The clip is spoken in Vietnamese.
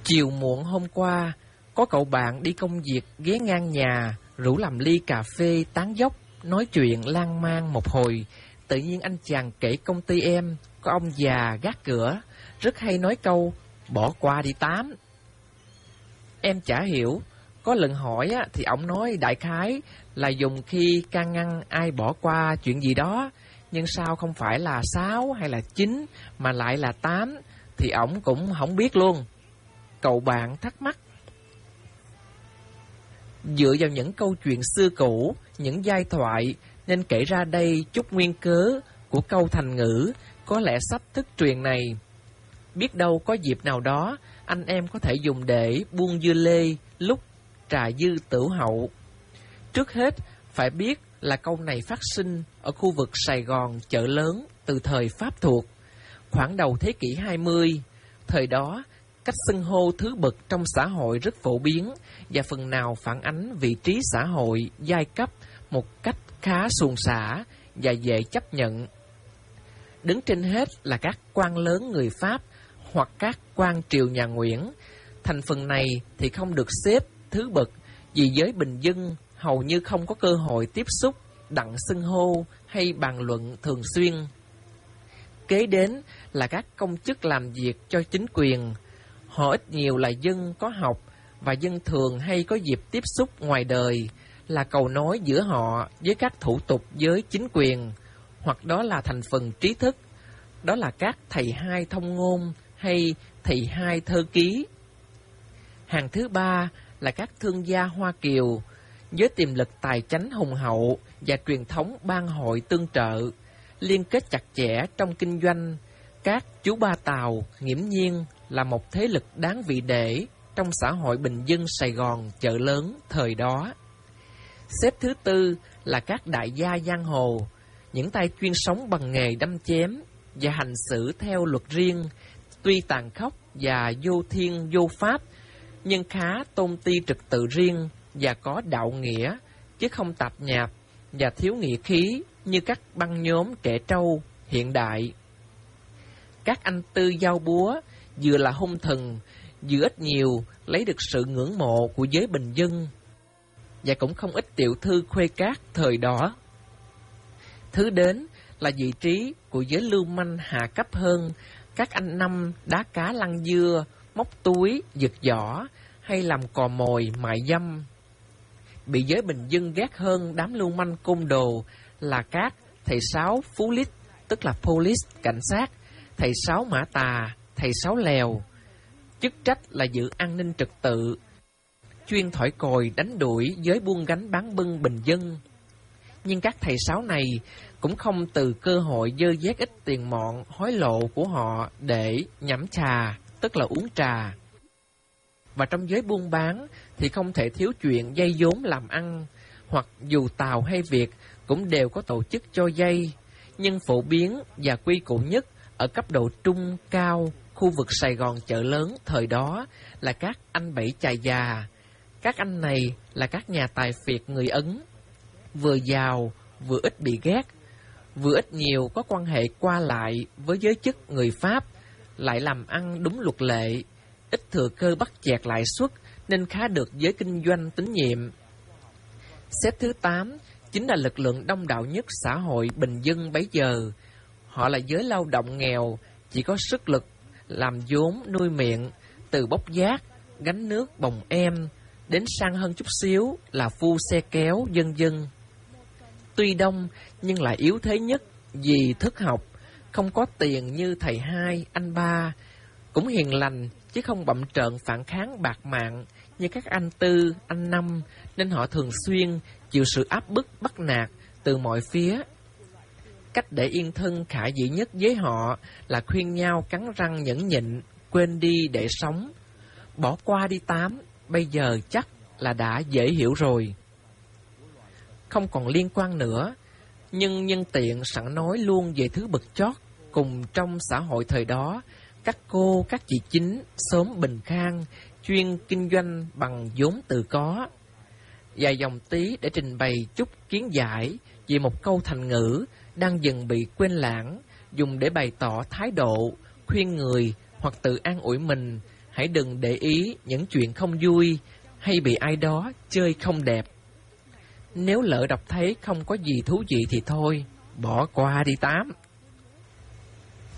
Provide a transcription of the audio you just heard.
Chiều muộn hôm qua, có cậu bạn đi công việc ghé ngang nhà, rủ làm ly cà phê tán dóc, nói chuyện lan man một hồi. Tự nhiên anh chàng kể công ty em, có ông già gác cửa, rất hay nói câu, bỏ qua đi Tám. Em chả hiểu, có lần hỏi thì ổng nói đại khái là dùng khi can ngăn ai bỏ qua chuyện gì đó, nhưng sao không phải là 6 hay là 9 mà lại là 8 thì ổng cũng không biết luôn. Cậu bạn thắc mắc. Dựa vào những câu chuyện xưa cũ, những giai thoại, nên kể ra đây chút nguyên cớ của câu thành ngữ, có lẽ sách thức truyền này. Biết đâu có dịp nào đó, anh em có thể dùng để buông dưa lê lúc trà dư tửu hậu. Trước hết, phải biết là câu này phát sinh ở khu vực Sài Gòn chợ lớn từ thời Pháp thuộc, khoảng đầu thế kỷ 20. Thời đó, cách xưng hô thứ bậc trong xã hội rất phổ biến và phần nào phản ánh vị trí xã hội, giai cấp một cách khá suôn sẻ và dễ chấp nhận. Đứng trên hết là các quan lớn người Pháp hoặc các quan triều nhà Nguyễn. Thành phần này thì không được xếp thứ bậc vì giới bình dân hầu như không có cơ hội tiếp xúc, đặng xưng hô hay bàn luận thường xuyên. Kế đến là các công chức làm việc cho chính quyền. Họ ít nhiều là dân có học và dân thường hay có dịp tiếp xúc ngoài đời, là cầu nối giữa họ với các thủ tục với chính quyền, hoặc đó là thành phần trí thức, đó là các thầy hai thông ngôn hay thầy hai thơ ký. Hàng thứ ba là các thương gia Hoa Kiều, với tiềm lực tài chánh hùng hậu và truyền thống ban hội tương trợ, liên kết chặt chẽ trong kinh doanh. Các chú ba Tàu nghiễm nhiên là một thế lực đáng vị để trong xã hội bình dân Sài Gòn chợ lớn thời đó. Xếp thứ tư là các đại gia giang hồ, những tay chuyên sống bằng nghề đâm chém và hành xử theo luật riêng, tuy tàn khốc và vô thiên vô pháp, nhưng khá tôn ti trật tự riêng và có đạo nghĩa, chứ không tạp nhạp và thiếu nghĩa khí như các băng nhóm trẻ trâu hiện đại. Các anh tư giao búa vừa là hung thần, vừa ít nhiều lấy được sự ngưỡng mộ của giới bình dân, và cũng không ít tiểu thư khuê cát thời đó. Thứ đến là vị trí của giới lưu manh hạ cấp hơn, các anh năm đá cá lăn dưa, móc túi, giật giỏ hay làm cò mồi mại dâm. Bị giới bình dân ghét hơn đám lưu manh côn đồ là các thầy sáu phú lít, tức là police, cảnh sát, thầy sáu mã tà, thầy sáu lèo. Chức trách là giữ an ninh trật tự, chuyên thổi còi đánh đuổi giới buôn gánh bán bưng bình dân. Nhưng các thầy sáu này cũng không từ cơ hội dơ vét ít tiền mọn hối lộ của họ để nhẩm trà, tức là uống trà. Và trong giới buôn bán thì không thể thiếu chuyện vay vốn làm ăn, hoặc dù Tàu hay Việt cũng đều có tổ chức cho vay, nhưng phổ biến và quy củ nhất ở cấp độ trung cao khu vực Sài Gòn chợ lớn thời đó là các anh bảy chài già. Các anh này là các nhà tài phiệt người Ấn, vừa giàu vừa ít bị ghét, vừa ít nhiều có quan hệ qua lại với giới chức người Pháp, lại làm ăn đúng luật lệ, ít thừa cơ bắt chẹt lãi suất nên khá được giới kinh doanh tín nhiệm. Xếp thứ 8 chính là lực lượng đông đảo nhất xã hội bình dân bấy giờ. Họ là giới lao động nghèo, chỉ có sức lực làm vốn nuôi miệng, từ bốc vác, gánh nước bồng em, đến sang hơn chút xíu là phu xe kéo vân vân. Tuy đông nhưng lại yếu thế nhất vì thức học, không có tiền như thầy hai, anh ba, cũng hiền lành chứ không bậm trợn phản kháng bạc mạng như các anh tư, anh năm, nên họ thường xuyên chịu sự áp bức bắt nạt từ mọi phía. Cách để yên thân khả dĩ nhất với họ là khuyên nhau cắn răng nhẫn nhịn, quên đi để sống. Bỏ qua đi Tám, bây giờ chắc là đã dễ hiểu rồi. Không còn liên quan nữa, nhưng nhân tiện sẵn nói luôn về thứ bậc chót cùng trong xã hội thời đó, các cô, các chị chính, xóm Bình Khang, chuyên kinh doanh bằng vốn tự có. Vài dòng tí để trình bày chút kiến giải về một câu thành ngữ đang dần bị quên lãng, dùng để bày tỏ thái độ, khuyên người hoặc tự an ủi mình, hãy đừng để ý những chuyện không vui hay bị ai đó chơi không đẹp. Nếu lỡ đọc thấy không có gì thú vị thì thôi, bỏ qua đi Tám.